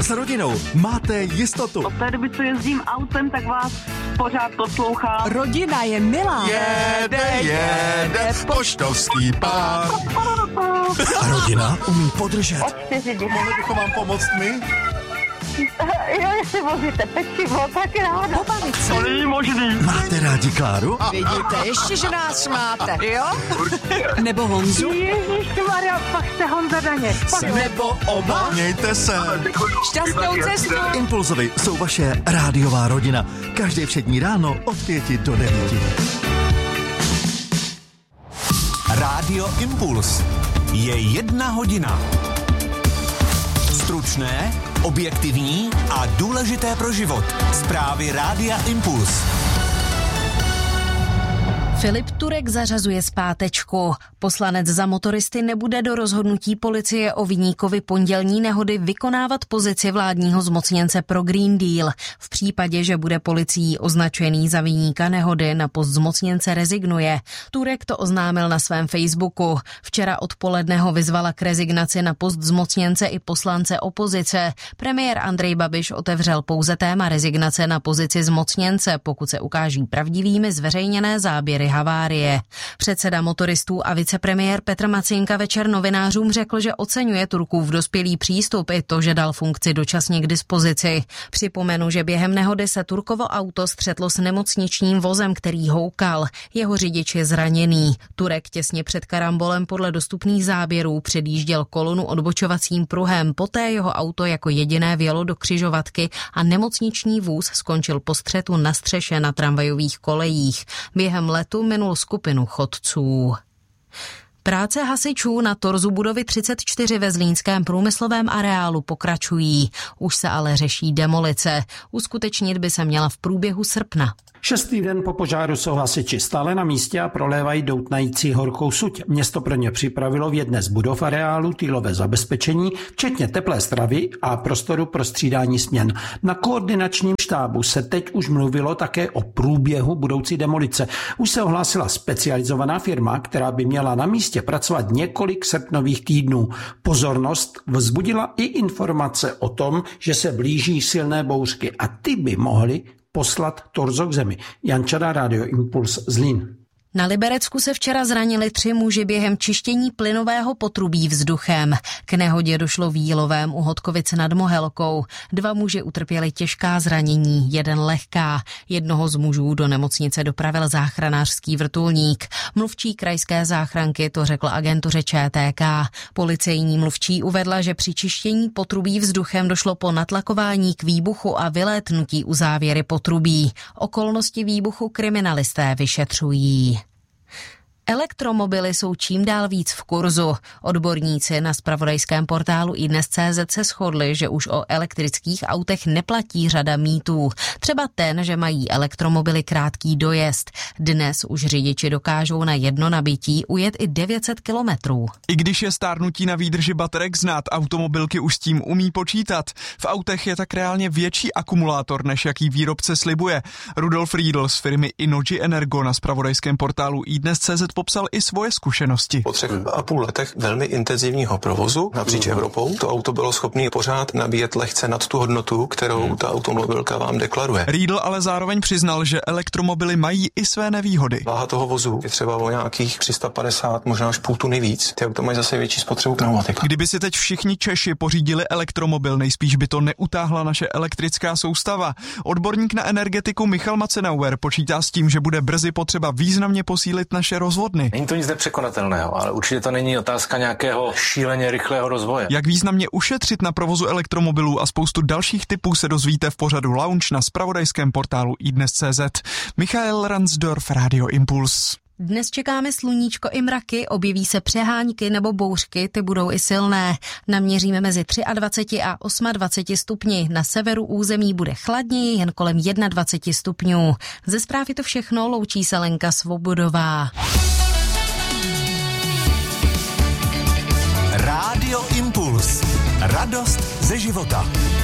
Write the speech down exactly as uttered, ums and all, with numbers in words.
S rodinou máte jistotu. Od té doby, co jezdím autem, tak vás pořád poslouchám. Rodina je milá. Jede, jede, poštovský pán. A rodina umí podržet. Od čtyři děti. Mohli bychom vám pomoct my? Jo, jestli vozíte pečivo, tak ráda. Pobavit se. To není možný. Máte rádi Kláru? Vidíte, ještě, že nás máte, jo? Nebo Honzu? Ježišmarja, fakt jste Honza Daněk. Nebo oba? Mějte se. Šťastnou cestu. Impulzovi jsou vaše rádiová rodina. Každé všední ráno od pěti do devíti. Rádio Impuls. Je jedna hodina. Stručné, objektivní a důležité pro život. Zprávy Rádia Impuls. Filip Turek zařazuje zpátečku. Poslanec za motoristy nebude do rozhodnutí policie o viníkovi pondělní nehody vykonávat pozici vládního zmocněnce pro Green Deal. V případě, že bude policií označený za viníka nehody, na post zmocněnce rezignuje. Turek to oznámil na svém Facebooku. Včera odpoledne ho vyzvala k rezignaci na post zmocněnce i poslance opozice. Premiér Andrej Babiš otevřel pouze téma rezignace na pozici zmocněnce, pokud se ukáží pravdivými zveřejněné záběry havárie. Předseda motoristů a vicepremiér Petr Macinka večer novinářům řekl, že oceňuje Turkův dospělý přístup i to, že dal funkci dočasně k dispozici. Připomenu, že během nehody se Turkovo auto střetlo s nemocničním vozem, který houkal. Jeho řidič je zraněný. Turek těsně před karambolem podle dostupných záběrů předjížděl kolonu odbočovacím pruhem. Poté jeho auto jako jediné vjelo do křižovatky a nemocniční vůz skončil po střetu na střeše na tramvajových kolejích. Během letu minul skupinu chodců. Práce hasičů na torzu budovy třicet čtyři ve zlínském průmyslovém areálu pokračují. Už se ale řeší demolice. Uskutečnit by se měla v průběhu srpna. Šestý den po požáru jsou hasiči stále na místě a prolévají doutnající horkou suť. Město pro ně připravilo v jedné z budov areálu týlové zabezpečení, včetně teplé stravy a prostoru pro střídání směn. Na koordinačním štábu se teď už mluvilo také o průběhu budoucí demolice. Už se ohlásila specializovaná firma, která by měla na místě pracovat několik srpnových týdnů. Pozornost vzbudila i informace o tom, že se blíží silné bouřky a ty by mohly poslat torzo k zemi. Jan Čada, Rádio Impuls, Zlín. Na Liberecku se včera zranili tři muži během čištění plynového potrubí vzduchem. K nehodě došlo v Jílovém u Hodkovic nad Mohelkou. Dva muži utrpěli těžká zranění, jeden lehká. Jednoho z mužů do nemocnice dopravil záchranářský vrtulník. Mluvčí krajské záchranky to řekl agentuře Č T K. Policejní mluvčí uvedla, že při čištění potrubí vzduchem došlo po natlakování k výbuchu a vylétnutí uzávěry potrubí. Okolnosti výbuchu kriminalisté vyšetřují. Elektromobily jsou čím dál víc v kurzu. Odborníci na zpravodajském portálu iDnes tečka cé zet se shodli, že už o elektrických autech neplatí řada mýtů. Třeba ten, že mají elektromobily krátký dojezd. Dnes už řidiči dokážou na jedno nabití ujet i devět set kilometrů. I když je stárnutí na výdrži baterek znát, automobilky už s tím umí počítat. V autech je tak reálně větší akumulátor, než jaký výrobce slibuje. Rudolf Riedl z firmy Innogy Energo na zpravodajském portálu iDnes tečka cé zet popsal i svoje zkušenosti. Po třech a půl letech velmi intenzivního provozu napříč Evropou to auto bylo schopné pořád nabíjet lehce nad tu hodnotu, kterou ta automobilka vám deklaruje. Riedl ale zároveň přiznal, že elektromobily mají i své nevýhody. Váha toho vozu je třeba o nějakých tři sta padesát, možná až půl tuny víc. Ty auta mají zase větší spotřebu pneumatik. Kdyby si teď všichni Češi pořídili elektromobil, nejspíš by to neutáhla naše elektrická soustava. Odborník na energetiku Michal Macenauer počítá s tím, že bude brzy potřeba významně posílit naše rozvodny. Není to nic nepřekonatelného, ale určitě to není otázka nějakého šíleně rychlého rozvoje. Jak významně ušetřit na provozu elektromobilů a spoustu dalších typů se dozvíte v pořadu Lounge na zpravodajském portálu iDnes tečka cé zet. Michael Ransdorf, Radio Impuls. Dnes čekáme sluníčko i mraky, objeví se přehánky nebo bouřky, ty budou i silné. Naměříme mezi dvacet tři a dvacet osm stupni. Na severu území bude chladněji, jen kolem dvacet jedna stupňů. Ze zpráv je to všechno, loučí se Lenka Svobodová. Rádio Impuls. Radost ze života.